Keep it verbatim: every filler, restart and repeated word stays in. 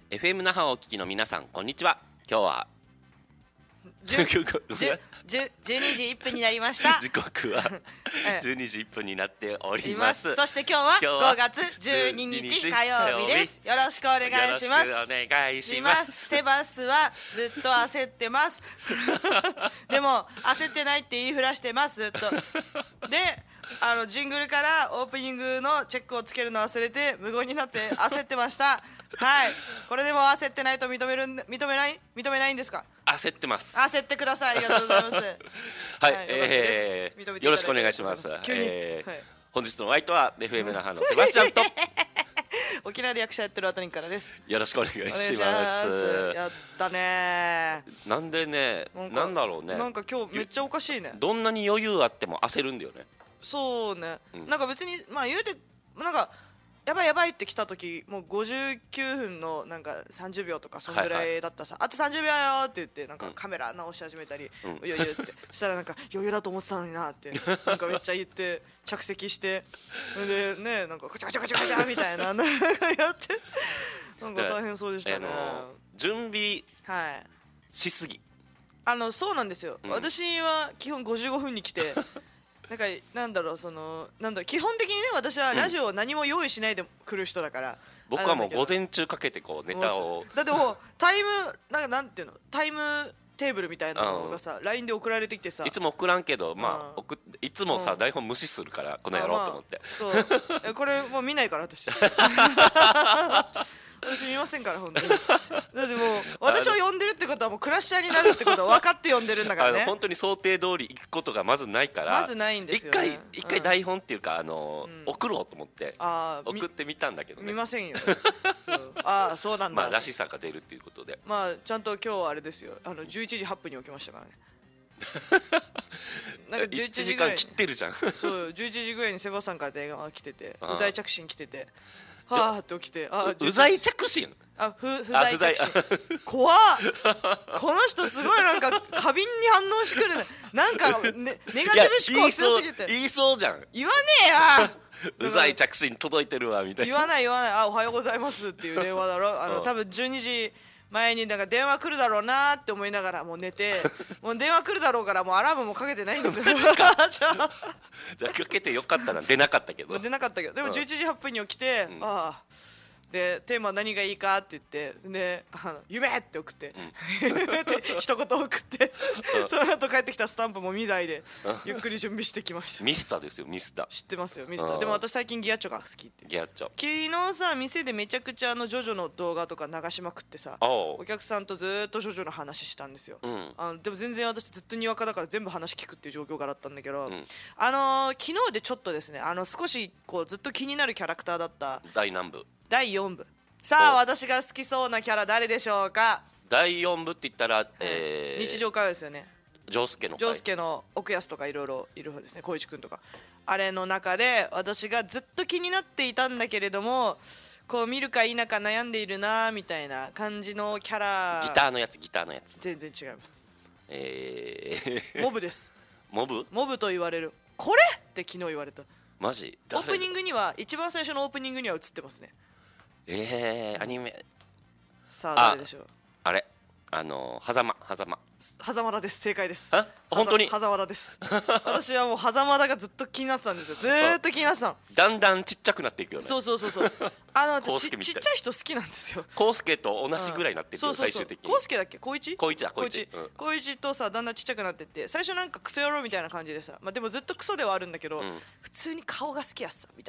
エフエム 那覇をお聞きの皆さん、こんにちは。今日はじゅじゅうにじいっぷんになりました。 時刻はじゅうにじいっぷんになっております。 そして今日はごがつじゅうににち火曜日です。よろしくお願いします。 よろしくお願いします。 セバスはずっと焦ってますでも焦ってないって言いふらしてます、ずっと。で、あのジングルからオープニングのチェックをつけるの忘れて無言になって焦ってましたはい、これでも焦ってないと認めるん認めない認めないんですか？ 焦ってます。 焦ってください。ありがとうございます。 はい、はい、えー、よろしくお願いします。 急に、 えーはい、 本日のお相手は エフエム 那覇のセバスチャンと沖縄で役者やってるアトニンからです。 よろしくお願いします。 やったねー。なんでね、なんだろうね。 なんか今日めっちゃおかしいね。 どんなに余裕あっても焦るんだよね。 そうね、 うん、 なんか別にまあ言うてなんかやばいやばいって来た時もうごじゅうきゅうふんのなんかさんじゅうびょうとかそんぐらいだったさ、はいはい、あとさんじゅうびょうよって言ってなんかカメラ直し始めたり、うん、余裕っつってそしたらなんか余裕だと思ってたのになってなんかめっちゃ言って着席してでね、なんかカチャカチャカチャカチャみたいなやってなんか大変そうでしたね。 あの準備しすぎ、はい、 あのそうなんですよ、うん、私は基本ごじゅうごふんに来てなんかなんだろうそのなんだ基本的にね、私はラジオを何も用意しないで来る人だから、うん、 僕はもう午前中かけてこうネタをだってもうタイムなんかなんていうのタイムテーブルみたいなのがさ、うん、ライン で送られてきてさ、 いつも送らんけど、まあ、送いつもさ、うん、台本無視するからこの野郎と思って、 まあ、そうこれもう見ないから私私見ませんから本当に。だってもう私を呼んでるってことはもうクラッシャーになるってことは分かって呼んでるんだからね。 あの本当に想定通り行くことがまずないからまずないんですよね。 一回一回台本っていうかあの、うん、送ろうと思って送ってみたんだけどね。 見ませんよああそうなんだ。 まあらしさが出るっていうことで、 まあちゃんと今日はあれですよ、あのじゅういちじはっぷんに起きましたからねなんかじゅういちじぐらいいちじかん切ってるじゃんそうじゅういちじぐらいにセバさんから電話が来てて、不在着信来てて、はあって起きて、あ不在着信あ不不在着信怖っこの人すごいなんか過敏に反応してくるね。なんか、ね、ネガティブ思考強すぎて言いそうじゃん。 言わねえや不在着信届いてるわみたいな。 言わない言わない、あおはようございますっていう電話だろ。あの、うん、多分じゅうにじまえになんか電話来るだろうなって思いながらもう寝てもう電話来るだろうからもうアラームもかけてないんですよじゃあじゃあかけてよかったな。出なかったけど出なかったけどでもじゅういちじはっぷんに起きて、うん、ああでテーマ何がいいかって言ってであの夢って送って、うん、一言送ってその後帰ってきたスタンプもにだいでゆっくり準備してきました。 ミスターですよミスター。 知ってますよミスター。でも私最近ギアチョが好きって。 ギアチョ昨日さ店でめちゃくちゃあのジョジョの動画とか流しまくってさ、お客さんとずっとジョジョの話したんですよ、うん、あのでも全然私ずっとにわかだから全部話聞くっていう状況があったんだけど、うん、あのー、昨日でちょっとですね、あの少しこうずっと気になるキャラクターだっただい何部だいよんぶ。さあ私が好きそうなキャラ誰でしょうか。 だいよんぶって言ったら、えー、 日常会話ですよね。 ジョウスケのジョウスケの奥安とかいろいろいる方ですね、小一くんとか。あれの中で私がずっと気になっていたんだけれどもこう見るか否か悩んでいるなみたいな感じのキャラ。 ギターのやつギターのやつ全然違います。 えー、 モブです。 モブモブと言われる。これって昨日言われた。 マジオープニングには一番最初のオープニングには映ってますね。 えー、アニメさあ誰でしょう。 あれあの狭間狭間狭間だです。正解です。 あ本当に狭間だです私はもう狭間だがずっと気になってたんですよ。ずーっと気になってたの。 だんだんちっちゃくなっていくよね。 そうそうそうそうあのち, ちっちゃい人好きなんですよ。 コウスケと同じぐらいになってるよ、最終的に。 コウスケだっけ高一高一だ高一高一とさだんだんちっちゃくなってって最初なんかクソ野郎みたいな感じでさ、まあ、でもずっとクソではあるんだけど、うん、普通に顔が好きやっさみたいな